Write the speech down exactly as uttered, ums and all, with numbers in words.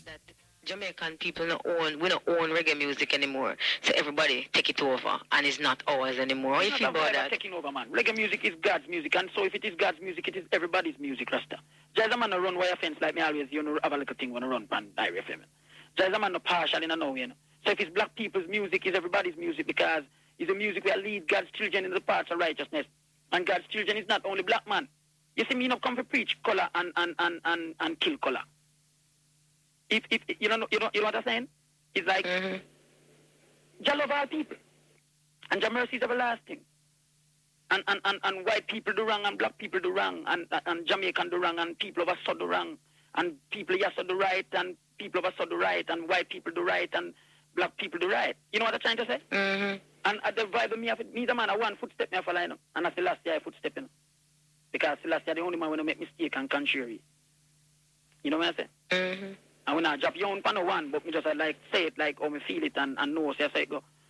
that Jamaican people don't own, we don't own reggae music anymore. So everybody take it over, and it's not ours anymore. How you It's feel not about about that? taking over, man. Reggae music is God's music, and so if it is God's music, it is everybody's music, Rasta. Just a man no run wire fence like me always, you know, have a little thing when I run pan Diary F M. Just a man no partial in a know, you know. So if it's black people's music, it's everybody's music because it's a music where lead God's children in the paths of righteousness. And God's children is not only black man. You see, me not come to preach color and and and and, and kill color. If if you know you know you know what I'm saying? It's like Mm-hmm. Jah love all people, and Jah mercy is everlasting. And, and and and white people do wrong, and black people do wrong, and and Jamaican do wrong, and people of us do wrong, and people yes do right, and people of us do right, and white people do right, and black people do right. You know what I'm trying to say? Mm-hmm. And at the vibe of me, of it, me the man, I one footstep me follow, you know, and I say last year I footstep, you know, because last year the only man when I make mistake and contrary. You know what I say? Mm-hmm. And when I drop you on pan one, but me just I like say it like how me feel it and, and know so I say it go.